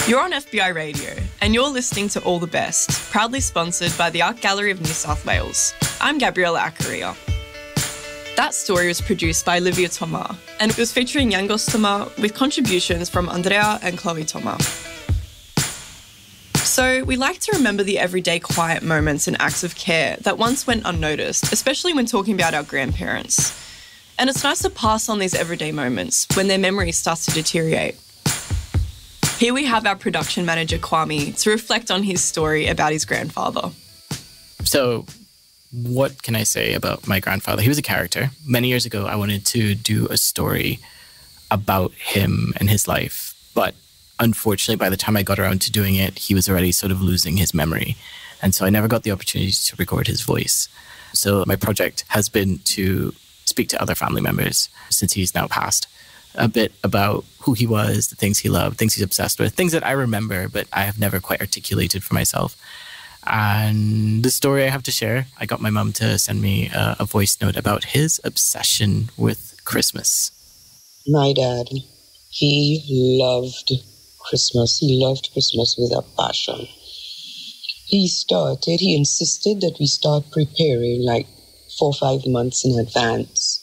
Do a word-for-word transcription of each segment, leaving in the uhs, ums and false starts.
You're on F B I Radio, and you're listening to All the Best, proudly sponsored by the Art Gallery of New South Wales. I'm Gabriella Acaria. That story was produced by Olivia Thomas, and it was featuring Yangos Thomas with contributions from Andrea and Chloe Thomas. So we like to remember the everyday quiet moments and acts of care that once went unnoticed, especially when talking about our grandparents. And it's nice to pass on these everyday moments when their memory starts to deteriorate. Here we have our production manager, Kwame, to reflect on his story about his grandfather. So what can I say about my grandfather? He was a character. Many years ago, I wanted to do a story about him and his life. But unfortunately, by the time I got around to doing it, he was already sort of losing his memory. And so I never got the opportunity to record his voice. So my project has been to speak to other family members since he's now passed. A bit about who he was, the things he loved, things he's obsessed with, things that I remember, but I have never quite articulated for myself. And the story I have to share, I got my mum to send me a, a voice note about his obsession with Christmas. My dad, he loved Christmas. He loved Christmas with a passion. He started, he insisted that we start preparing like four or five months in advance.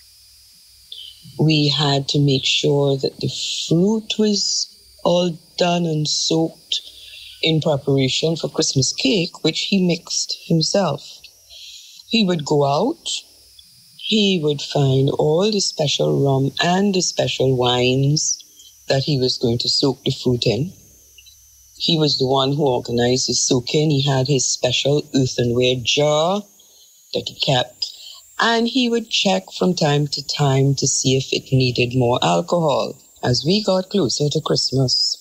We had to make sure that the fruit was all done and soaked in preparation for Christmas cake, which he mixed himself. He would go out, he would find all the special rum and the special wines that he was going to soak the fruit in. He was the one who organized the soaking. He had his special earthenware jar that he kept. And he would check from time to time to see if it needed more alcohol. As we got closer to Christmas,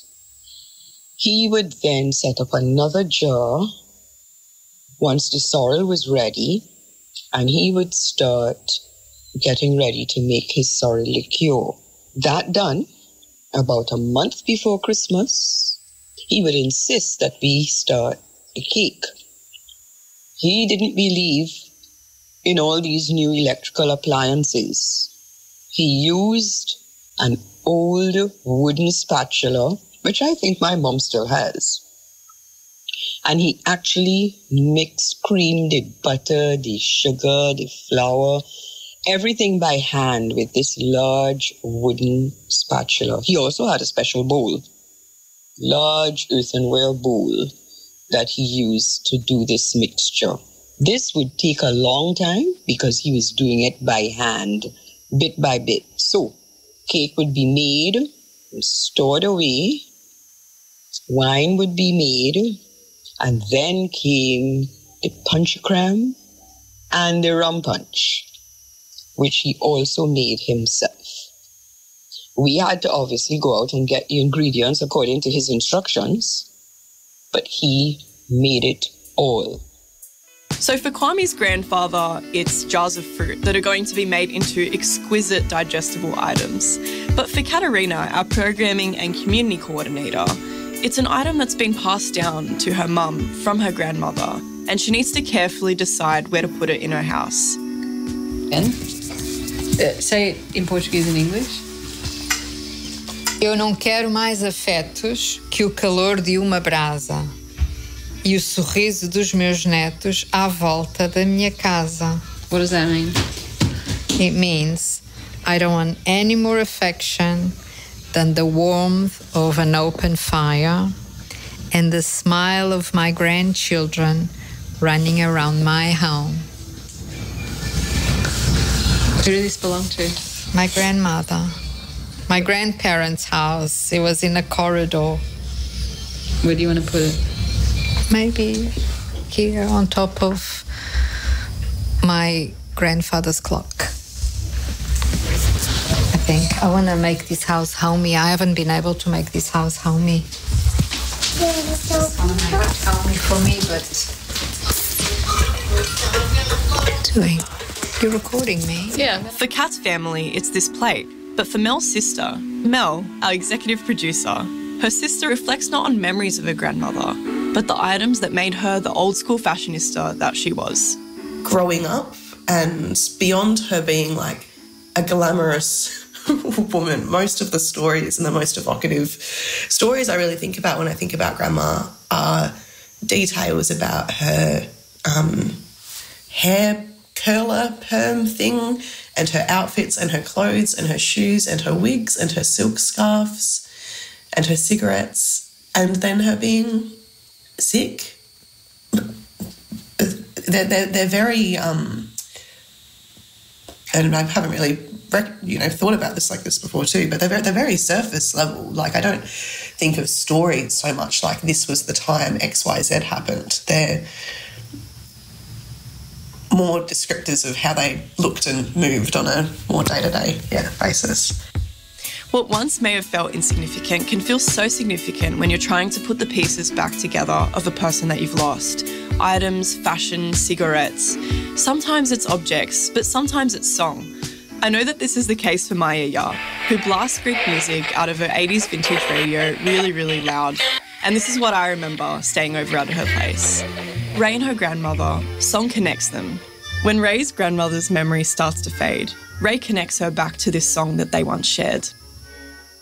he would then set up another jar once the sorrel was ready, and he would start getting ready to make his sorrel liqueur. That done, about a month before Christmas, he would insist that we start the cake. He didn't believe in all these new electrical appliances. He used an old wooden spatula, which I think my mom still has. And he actually mixed, creamed the butter, the sugar, the flour, everything by hand with this large wooden spatula. He also had a special bowl, large earthenware bowl that he used to do this mixture. This would take a long time because he was doing it by hand, bit by bit. So, cake would be made and stored away, wine would be made, and then came the punch cram and the rum punch, which he also made himself. We had to obviously go out and get the ingredients according to his instructions, but he made it all. So for Kwame's grandfather, it's jars of fruit that are going to be made into exquisite digestible items. But for Katerina, our programming and community coordinator, it's an item that's been passed down to her mum from her grandmother, and she needs to carefully decide where to put it in her house. And uh, say it in Portuguese and English. Eu não quero mais afetos que o calor de uma brasa e o sorriso dos meus netos à volta da minha casa. What does that mean? It means I don't want any more affection than the warmth of an open fire and the smile of my grandchildren running around my home. Who did this belong to? My grandmother. My grandparents' house. It was in a corridor. Where do you want to put it? Maybe here on top of my grandfather's clock. I think I want to make this house homey. I haven't been able to make this house homey. I want to make it homey for me, but what are you doing? You're recording me? Yeah. For Kat's family, it's this plate. But for Mel's sister, Mel, our executive producer, her sister reflects not on memories of her grandmother, but the items that made her the old-school fashionista that she was. Growing up, and beyond her being like a glamorous woman. Most of the stories and the most evocative stories I really think about when I think about Grandma are details about her um, hair curler perm thing and her outfits and her clothes and her shoes and her wigs and her silk scarves and her cigarettes, and then her being sick. They're, they're, they're very... Um, and I haven't really, you know, thought about this like this before too, but they're very, they're very surface level. Like, I don't think of stories so much like this was the time X Y Z happened. They're more descriptors of how they looked and moved on a more day-to-day yeah, basis. What once may have felt insignificant can feel so significant when you're trying to put the pieces back together of a person that you've lost. Items, fashion, cigarettes. Sometimes it's objects, but sometimes it's song. I know that this is the case for Maya Ya, who blasts Greek music out of her eighties vintage radio really, really loud. And this is what I remember staying over at her place. Ray and her grandmother, song connects them. When Ray's grandmother's memory starts to fade, Ray connects her back to this song that they once shared.